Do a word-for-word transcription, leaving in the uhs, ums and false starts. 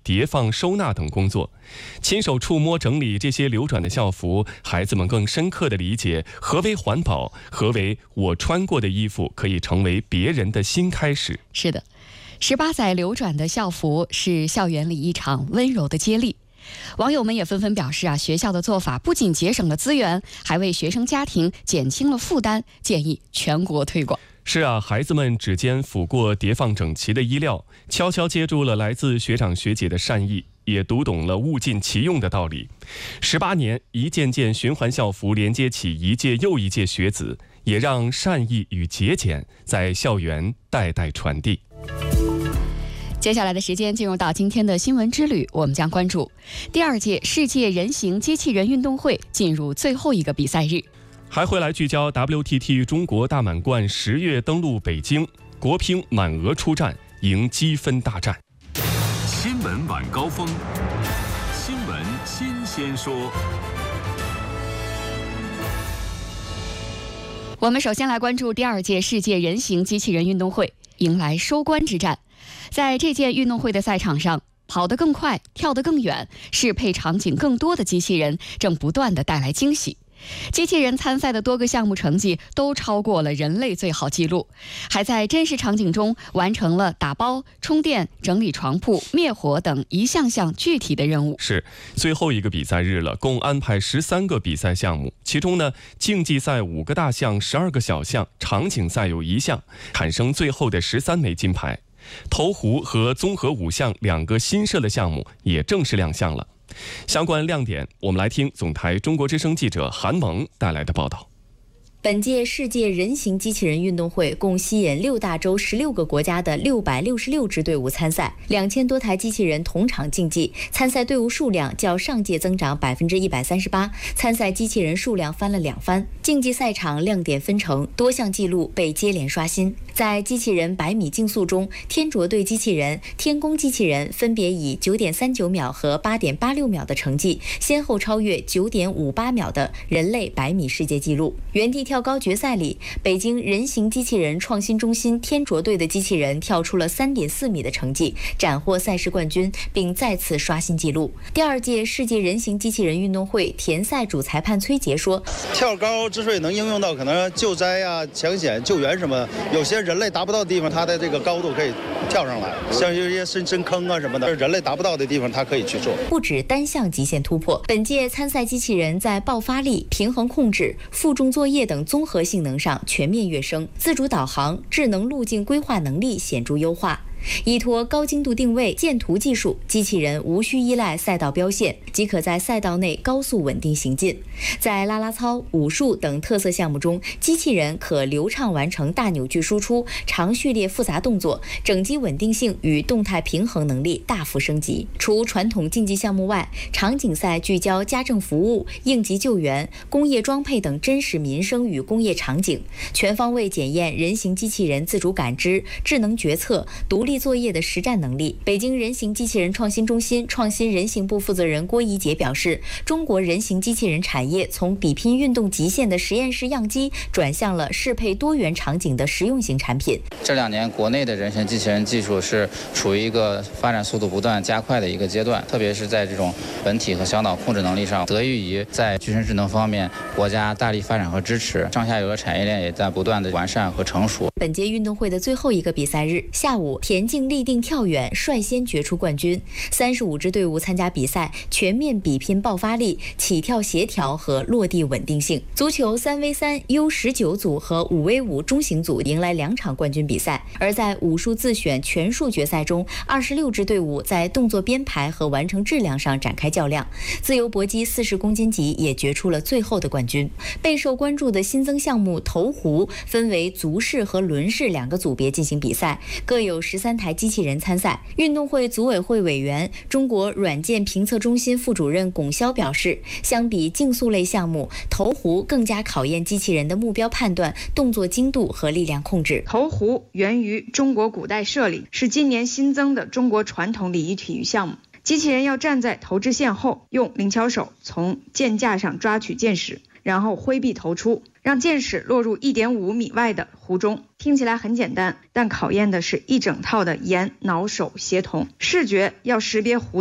叠放、收纳等工作。亲手触摸整理这些流转的校服，孩子们更深刻地理解何为环保，何为我穿过的衣服可以成为别人的新开始。 是的，十八载流转的校服是校园里一场温柔的接力。网友们也纷纷表示啊，学校的做法不仅节省了资源，还为学生家庭减轻了负担，建议全国推广。 是啊，孩子们指尖抚过叠放整齐的衣料，悄悄接住了来自学长学姐的善意，也读懂了物尽其用的道理。十八年，一件件循环校服连接起一届又一届学子，也让善意与节俭在校园代代传递。 接下来的时间进入到今天的新闻之旅，我们将关注第二届世界人形机器人运动会进入最后一个比赛日， 还会来聚焦 W T T 中国大满贯十月登陆北京，国乒满额出战，赢积分大战。 新闻晚高峰，新闻新鲜说。 我们首先来关注第二届世界人形机器人运动会迎来收官之战。在这届运动会的赛场上，跑得更快，跳得更远，适配场景更多的机器人正不断地带来惊喜。机器人参赛的多个项目成绩都超过了人类最好纪录，还在真实场景中完成了打包、充电、整理床铺、灭火等一项项具体的任务。 是最后一个比赛日了，共安排十三个比赛项目，其中呢，竞技赛五个大项，十二个小项，场景赛有一项，产生最后的十三枚金牌。投壶和综合五项两个新设的项目也正式亮相了。相关亮点，我们来听总台中国之声记者韩萌带来的报道。 本届世界人形机器人运动会共吸引六大洲十六个国家的六百六十六支队伍参赛，两千多台机器人同场竞技，参赛队伍数量较上届增长百分之一百三十八，参赛机器人数量翻了两番。竞技赛场亮点纷呈，多项纪录被接连刷新。在机器人百米竞速中，天卓队机器人、天宫机器人分别以九点三九秒和八点八六秒的成绩，先后超越九点五八秒的人类百米世界纪录。原地跳高决赛里，北京人形机器人创新中心天卓队的机器人跳出了三点四米的成绩，斩获赛事冠军，并再次刷新纪录。第二届世界人形机器人运动会田赛主裁判崔杰说：“ 跳高之所以能应用到可能救灾啊、抢险、救援什么，有些人类达不到的地方，它的这个高度可以跳上来，像有一些深深坑啊什么的，人类达不到的地方，它可以去做。 不止单项极限突破，本届参赛机器人在爆发力、平衡控制、负重作业等综合性能上全面跃升，自主导航、智能路径规划能力显著优化。依托高精度定位、建图技术，机器人无需依赖赛道标线，即可在赛道内高速稳定行进。在啦啦操、武术等特色项目中，机器人可流畅完成大扭矩输出、长序列复杂动作，整机稳定性与动态平衡能力大幅升级。除传统竞技项目外，场景赛聚焦家政服务、应急救援、工业装配等真实民生与工业场景，全方位检验人形机器人自主感知、智能决策、独立作业的实战能力。北京人形机器人创新中心创新人形部负责人郭怡杰表示，中国人形机器人产业从比拼运动极限的实验室样机，转向了适配多元场景的实用型产品。 这两年国内的人形机器人技术是处于一个发展速度不断加快的一个阶段，特别是在这种本体和小脑控制能力上，得益于在具身智能方面国家大力发展和支持，上下游的产业链也在不断的完善和成熟。 本届运动会的最后一个比赛日下午，田径立定跳远率先决出冠军，三十五支队伍参加比赛，全面比拼爆发力、起跳协调和落地稳定性。足球三 V 三 U 十九组和五 V 五中型组迎来两场冠军比赛，而在武术自选全数决赛中，二十六支队伍在动作编排和完成质量上展开较量。自由搏击四十公斤级也决出了最后的冠军。备受关注的新增项目投壶分为足式和轮式两个组别进行比赛，各有十三台机器人参赛。运动会组委会委员、中国软件评测中心副主任龚潇表示，相比竞速类项目，投壶更加考验机器人的目标判断、动作精度和力量控制。 投壶源于中国古代射礼，是今年新增的中国传统礼仪体育项目。机器人要站在投掷线后，用灵巧手从箭架上抓取箭矢，然后挥臂投出，让箭矢落入 一点五米外的壶中。听起来很简单，但考验的是一整套的眼脑手协同。视觉要识别壶